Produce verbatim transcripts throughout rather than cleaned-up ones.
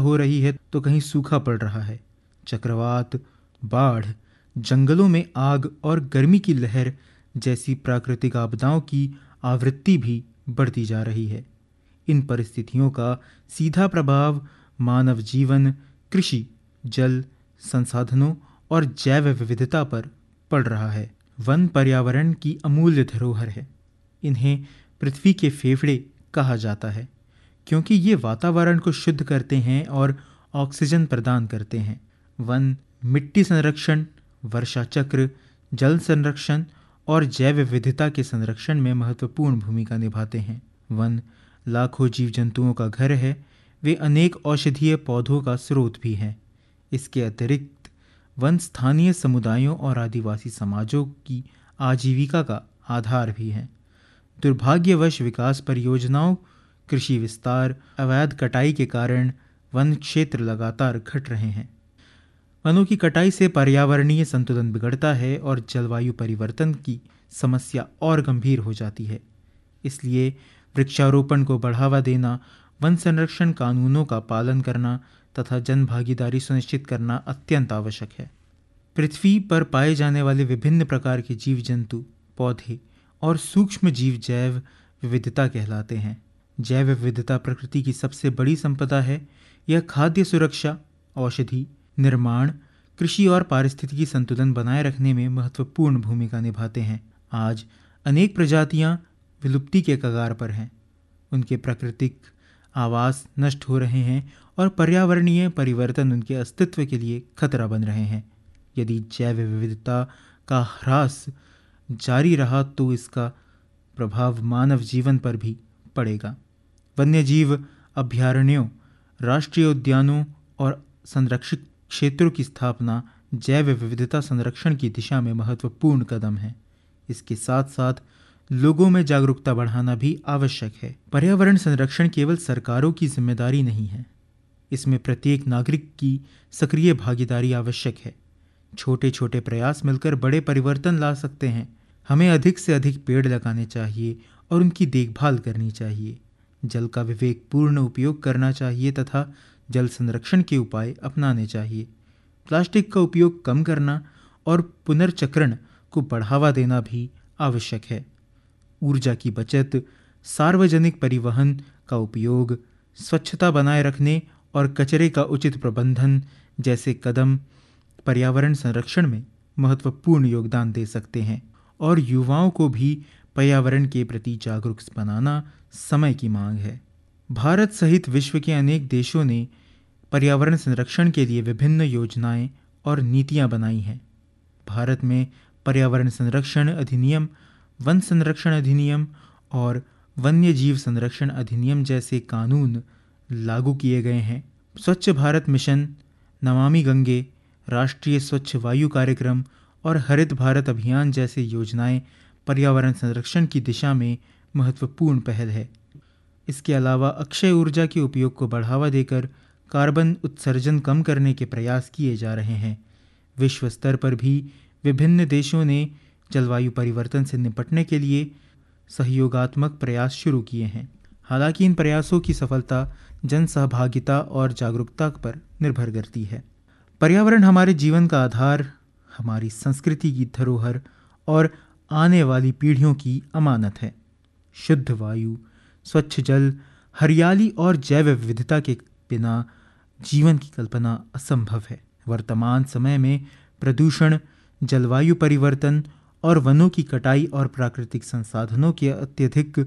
हो रही है तो कहीं सूखा पड़ रहा है। चक्रवात, बाढ़, जंगलों में आग और गर्मी की लहर जैसी प्राकृतिक आपदाओं की आवृत्ति भी बढ़ती जा रही है। इन परिस्थितियों का सीधा प्रभाव मानव जीवन, कृषि, जल संसाधनों और जैव विविधता पर पड़ रहा है। वन पर्यावरण की अमूल्य धरोहर है। इन्हें पृथ्वी के फेफड़े कहा जाता है क्योंकि ये वातावरण को शुद्ध करते हैं और ऑक्सीजन प्रदान करते हैं। वन मिट्टी संरक्षण, वर्षा चक्र, जल संरक्षण और जैव विविधता के संरक्षण में महत्वपूर्ण भूमिका निभाते हैं। वन लाखों जीव जंतुओं का घर है। वे अनेक औषधीय पौधों का स्रोत भी हैं। इसके अतिरिक्त वन स्थानीय समुदायों और आदिवासी समाजों की आजीविका का आधार भी हैं। दुर्भाग्यवश विकास परियोजनाओं, कृषि विस्तार, अवैध कटाई के कारण वन क्षेत्र लगातार घट रहे हैं। वनों की कटाई से पर्यावरणीय संतुलन बिगड़ता है और जलवायु परिवर्तन की समस्या और गंभीर हो जाती है। इसलिए वृक्षारोपण को बढ़ावा देना, वन संरक्षण कानूनों का पालन करना तथा जन भागीदारी सुनिश्चित करना अत्यंत आवश्यक है। पृथ्वी पर पाए जाने वाले विभिन्न प्रकार के जीव जंतु, पौधे और सूक्ष्म जीव जैव विविधता कहलाते हैं। जैव विविधता प्रकृति की सबसे बड़ी संपदा है। यह खाद्य सुरक्षा, औषधि निर्माण, कृषि और पारिस्थितिकी संतुलन बनाए रखने में महत्वपूर्ण भूमिका निभाते हैं। आज अनेक प्रजातियां विलुप्ति के कगार पर हैं। उनके प्राकृतिक आवास नष्ट हो रहे हैं और पर्यावरणीय परिवर्तन उनके अस्तित्व के लिए खतरा बन रहे हैं। यदि जैव विविधता का ह्रास जारी रहा तो इसका प्रभाव मानव जीवन पर भी पड़ेगा। वन्यजीव अभयारण्यों, राष्ट्रीय उद्यानों और संरक्षित क्षेत्रों की स्थापना जैव विविधता संरक्षण की दिशा में महत्वपूर्ण कदम है। इसके साथ साथ लोगों में जागरूकता बढ़ाना भी आवश्यक है। पर्यावरण संरक्षण केवल सरकारों की जिम्मेदारी नहीं है। इसमें प्रत्येक नागरिक की सक्रिय भागीदारी आवश्यक है। छोटे छोटे प्रयास मिलकर बड़े परिवर्तन ला सकते हैं। हमें अधिक से अधिक पेड़ लगाने चाहिए और उनकी देखभाल करनी चाहिए। जल का विवेकपूर्ण उपयोग करना चाहिए तथा जल संरक्षण के उपाय अपनाने चाहिए। प्लास्टिक का उपयोग कम करना और पुनर्चक्रण को बढ़ावा देना भी आवश्यक है। ऊर्जा की बचत, सार्वजनिक परिवहन का उपयोग, स्वच्छता बनाए रखने और कचरे का उचित प्रबंधन जैसे कदम पर्यावरण संरक्षण में महत्वपूर्ण योगदान दे सकते हैं और युवाओं को भी पर्यावरण के प्रति जागरूक बनाना समय की मांग है। भारत सहित विश्व के अनेक देशों ने पर्यावरण संरक्षण के लिए विभिन्न योजनाएं और नीतियां बनाई हैं। भारत में पर्यावरण संरक्षण अधिनियम, वन संरक्षण अधिनियम और वन्य जीव संरक्षण अधिनियम जैसे कानून लागू किए गए हैं। स्वच्छ भारत मिशन, नमामि गंगे, राष्ट्रीय स्वच्छ वायु कार्यक्रम और हरित भारत अभियान जैसे योजनाएं पर्यावरण संरक्षण की दिशा में महत्वपूर्ण पहल है। इसके अलावा अक्षय ऊर्जा के उपयोग को बढ़ावा देकर कार्बन उत्सर्जन कम करने के प्रयास किए जा रहे हैं। विश्व स्तर पर भी विभिन्न देशों ने जलवायु परिवर्तन से निपटने के लिए सहयोगात्मक प्रयास शुरू किए हैं। हालांकि इन प्रयासों की सफलता जन सहभागिता और जागरूकता पर निर्भर करती है। पर्यावरण हमारे जीवन का आधार, हमारी संस्कृति की धरोहर और आने वाली पीढ़ियों की अमानत है। शुद्ध वायु, स्वच्छ जल, हरियाली और जैव विविधता के बिना जीवन की कल्पना असंभव है। वर्तमान समय में प्रदूषण, जलवायु परिवर्तन और वनों की कटाई और प्राकृतिक संसाधनों के अत्यधिक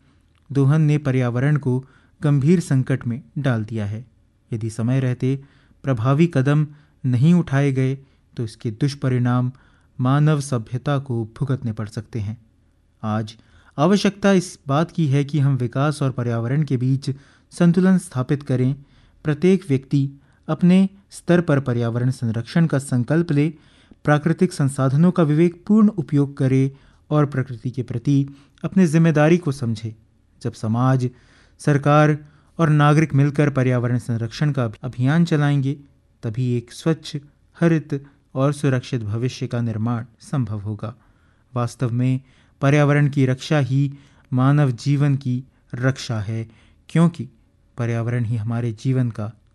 दोहन ने पर्यावरण को गंभीर संकट में डाल दिया है। यदि समय रहते प्रभावी कदम नहीं उठाए गए तो इसके दुष्परिणाम मानव सभ्यता को भुगतने पड़ सकते हैं। आज आवश्यकता इस बात की है कि हम विकास और पर्यावरण के बीच संतुलन स्थापित करें। प्रत्येक व्यक्ति अपने स्तर पर पर्यावरण संरक्षण का संकल्प ले, प्राकृतिक संसाधनों का विवेकपूर्ण उपयोग करे और प्रकृति के प्रति अपनी जिम्मेदारी को समझे। जब समाज, सरकार और नागरिक मिलकर पर्यावरण संरक्षण का अभियान चलाएंगे तभी एक स्वच्छ, हरित और सुरक्षित भविष्य का निर्माण संभव होगा। वास्तव में पर्यावरण की रक्षा ही मानव जीवन की रक्षा है, क्योंकि पर्यावरण ही हमारे जीवन का